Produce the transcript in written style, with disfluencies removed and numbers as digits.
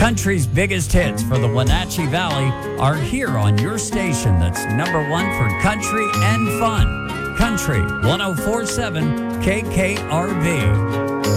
Country's biggest hits for the Wenatchee Valley are here on your station that's number one for country and fun. Country 104.7 KKRV.